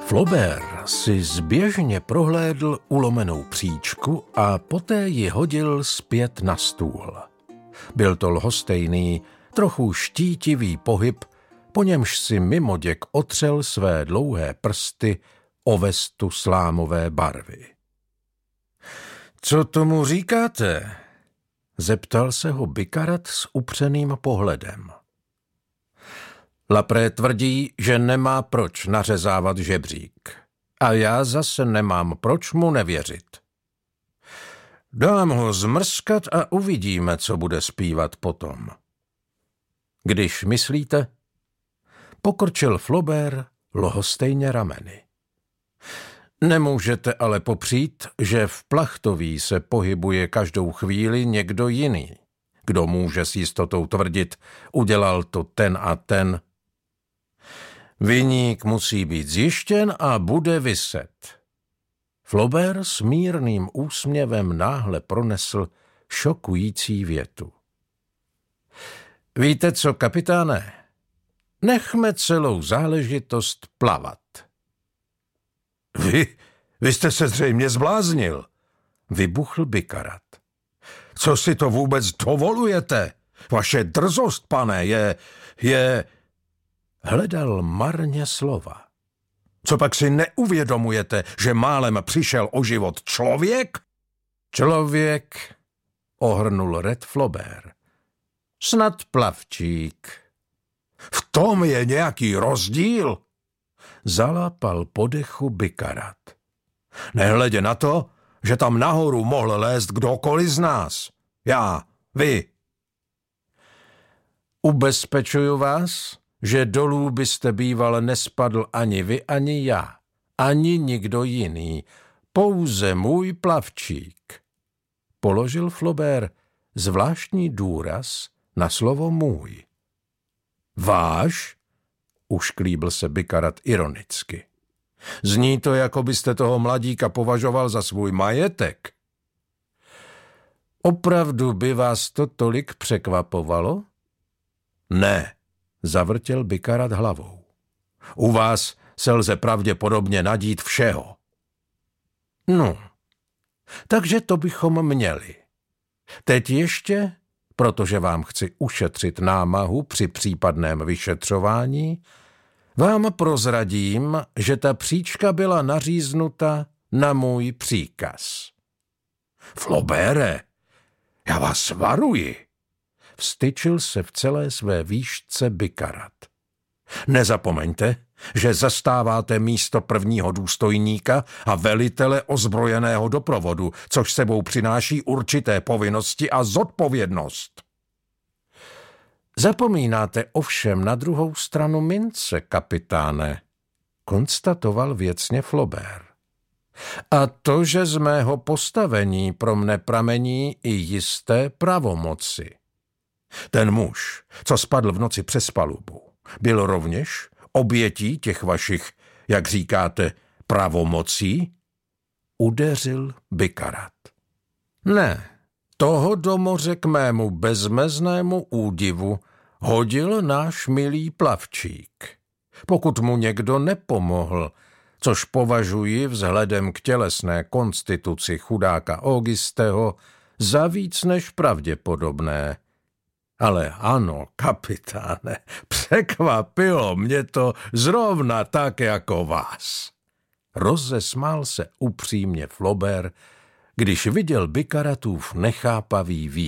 Flaubert si zběžně prohlédl ulomenou příčku a poté ji hodil zpět na stůl. Byl to lhostejný, trochu štítivý pohyb, po němž si mimoděk otřel své dlouhé prsty o vestu slámové barvy. Co tomu říkáte? Zeptal se ho Bicarat s upřeným pohledem. Lapré tvrdí, že nemá proč nařezávat žebřík. A já zase nemám proč mu nevěřit. Dám ho zmrskat a uvidíme, co bude zpívat potom. Když myslíte? Pokrčil Flaubert lhostejně rameny. Nemůžete ale popřít, že v Plachtoví se pohybuje každou chvíli někdo jiný. Kdo může s jistotou tvrdit, udělal to ten a ten. Viník musí být zjištěn a bude viset. Flaubert s mírným úsměvem náhle pronesl šokující větu. Víte co, kapitáne? Nechme celou záležitost plavat. Vy jste se zřejmě zbláznil, vybuchl Bicarat. Co si to vůbec dovolujete? Vaše drzost, pane, je... Hledal marně slova. Co pak si neuvědomujete, že málem přišel o život člověk? Člověk, ohrnul Red Flaubert. Snad plavčík. V tom je nějaký rozdíl? Zalápal po dechu Bicarat. Nehledě na to, že tam nahoru mohl lézt kdokoliv z nás. Já, vy. Ubezpečuju vás, že dolů byste býval nespadl ani vy, ani já, ani nikdo jiný, pouze můj plavčík. Položil Flaubert zvláštní důraz na slovo můj. Váš? Ušklíbl se Bicarat ironicky. Zní to, jako byste toho mladíka považoval za svůj majetek. Opravdu by vás to tolik překvapovalo? Ne, zavrtěl Bicarat hlavou. U vás se lze pravděpodobně nadít všeho. No, takže to bychom měli. Teď ještě, protože vám chci ušetřit námahu při případném vyšetřování, vám prozradím, že ta příčka byla naříznuta na můj příkaz. Flaubere, já vás varuji, vstyčil se v celé své výšce Bicarat. Nezapomeňte, že zastáváte místo prvního důstojníka a velitele ozbrojeného doprovodu, což sebou přináší určité povinnosti a zodpovědnost. Zapomínáte ovšem na druhou stranu mince, kapitáne, konstatoval věcně Flaubert. A to, že z mého postavení pro mne pramení i jisté pravomoci. Ten muž, co spadl v noci přes palubu, byl rovněž obětí těch vašich, jak říkáte, pravomocí? Udeřil Bicarat. Ne, toho do moře k mému bezmeznému údivu hodil náš milý plavčík. Pokud mu někdo nepomohl, což považuji vzhledem k tělesné konstituci chudáka Augusteho za víc než pravděpodobné. Ale ano, kapitáne, překvapilo mě to zrovna tak jako vás. Rozesmál se upřímně Flaubert, když viděl Bicaratův nechápavý výraz.